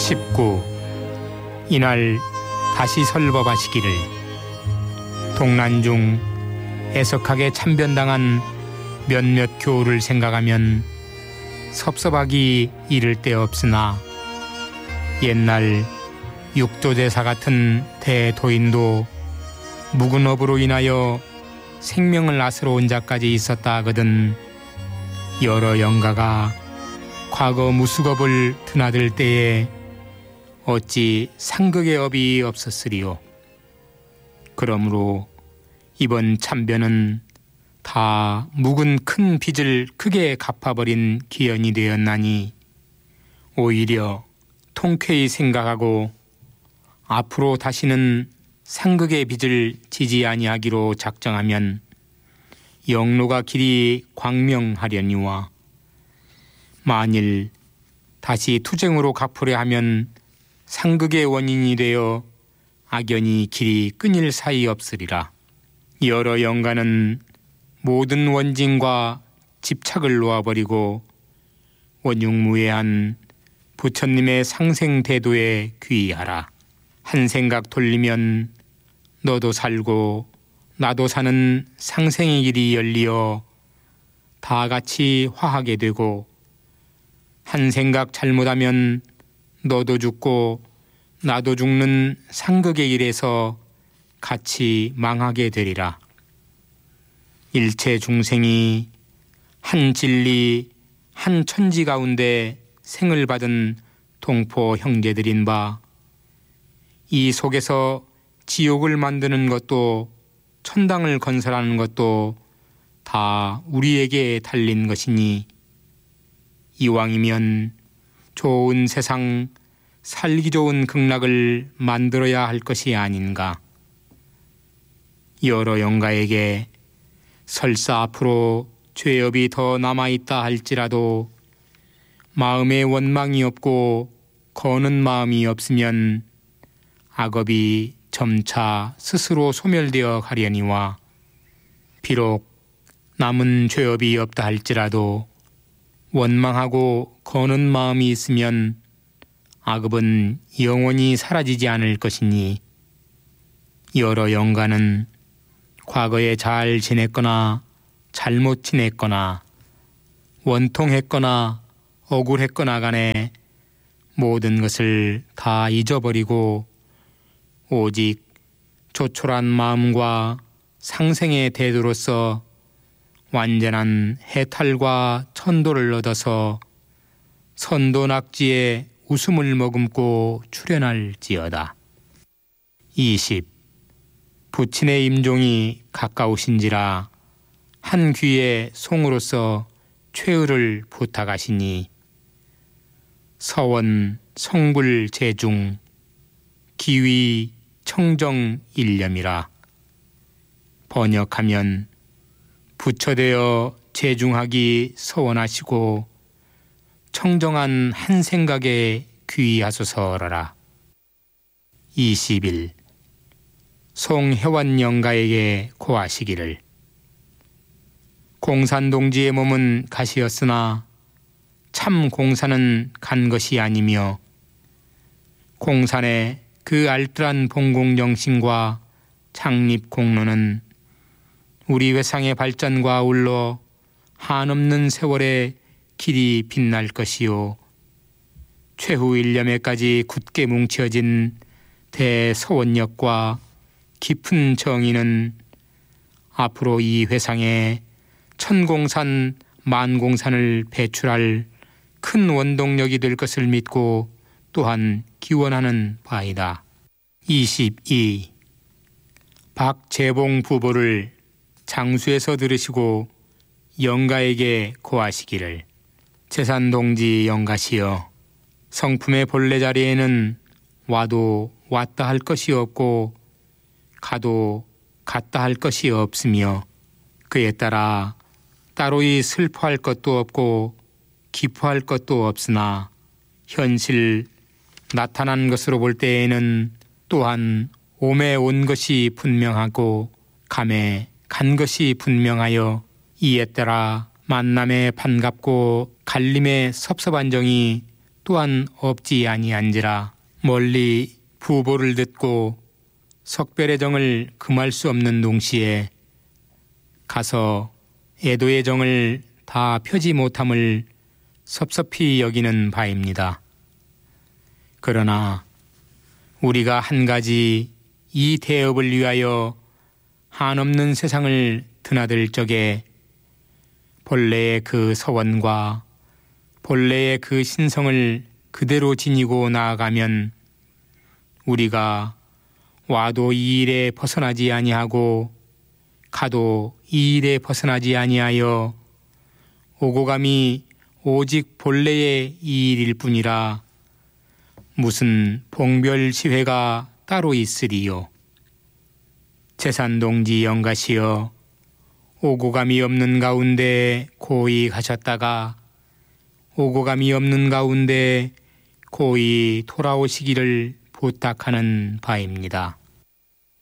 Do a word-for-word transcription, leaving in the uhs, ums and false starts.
십구. 이날 다시 설법하시기를. 동란 중 애석하게 참변당한 몇몇 교우를 생각하면 섭섭하기 이를 데 없으나 옛날 육조대사 같은 대도인도 묵은 업으로 인하여 생명을 앗으러온 자까지 있었다 하거든. 여러 영가가 과거 무수겁을 드나들 때에 어찌 상극의 업이 없었으리요. 그러므로 이번 참변은 다 묵은 큰 빚을 크게 갚아버린 기연이 되었나니 오히려 통쾌히 생각하고 앞으로 다시는 상극의 빚을 지지 아니하기로 작정하면 영로가 길이 광명하려니와 만일 다시 투쟁으로 갚으려 하면 상극의 원인이 되어 악연이 길이 끊일 사이 없으리라. 여러 영가는 모든 원진과 집착을 놓아버리고 원육무예한 부처님의 상생대도에 귀의하라. 한 생각 돌리면 너도 살고 나도 사는 상생의 길이 열리어 다 같이 화하게 되고 한 생각 잘못하면 너도 죽고 나도 죽는 상극의 길에서 같이 망하게 되리라. 일체 중생이 한 진리 한 천지 가운데 생을 받은 동포 형제들인 바 이 속에서 지옥을 만드는 것도 천당을 건설하는 것도 다 우리에게 달린 것이니 이왕이면 좋은 세상 살기 좋은 극락을 만들어야 할 것이 아닌가. 여러 영가에게 설사 앞으로 죄업이 더 남아있다 할지라도 마음에 원망이 없고 거는 마음이 없으면 악업이 점차 스스로 소멸되어 가려니와 비록 남은 죄업이 없다 할지라도 원망하고 거는 마음이 있으면 악업은 영원히 사라지지 않을 것이니 여러 영가는 과거에 잘 지냈거나 잘못 지냈거나 원통했거나 억울했거나 간에 모든 것을 다 잊어버리고 오직 조촐한 마음과 상생의 태도로서 완전한 해탈과 천도를 얻어서 선도낙지에 웃음을 머금고 출현할지어다. 이십. 부친의 임종이 가까우신지라 한 귀에 송으로서 최의를 부탁하시니 서원 성불 제중 기위 청정 일념이라. 번역하면 부처되어 제중하기 서원하시고 청정한 한 생각에 귀의하소서라. 이십일. 송혜원 영가에게 고하시기를. 공산동지의 몸은 가시였으나 참 공산은 간 것이 아니며 공산의 그 알뜰한 봉공정신과 창립공로는 우리 회상의 발전과 아울러 한없는 세월에 길이 빛날 것이요 최후 일념에까지 굳게 뭉쳐진 대서원력과 깊은 정의는 앞으로 이 회상에 천공산 만공산을 배출할 큰 원동력이 될 것을 믿고 또한 기원하는 바이다. 이십이. 박재봉 부보를 장수에서 들으시고 영가에게 고하시기를. 재산동지 영가시여, 성품의 본래 자리에는 와도 왔다 할 것이 없고 가도 갔다 할 것이 없으며 그에 따라 따로이 슬퍼할 것도 없고 기뻐할 것도 없으나 현실 나타난 것으로 볼 때에는 또한 오매 온 것이 분명하고 감에 간 것이 분명하여 이에 따라 만남에 반갑고 갈림에 섭섭한 정이 또한 없지 아니한지라. 멀리 부보를 듣고 석별의 정을 금할 수 없는 동시에 가서 애도의 정을 다 펴지 못함을 섭섭히 여기는 바입니다. 그러나 우리가 한 가지 이 대업을 위하여 한없는 세상을 드나들 적에 본래의 그 서원과 본래의 그 신성을 그대로 지니고 나아가면 우리가 와도 이 일에 벗어나지 아니하고 가도 이 일에 벗어나지 아니하여 오고 감이 오직 본래의 이 일일 뿐이라 무슨 봉별시회가 따로 있으리요. 제산동지 영가시여 오고 감이 없는 가운데 고이 가셨다가 오고 감이 없는 가운데 고이 돌아오시기를 부탁하는 바입니다.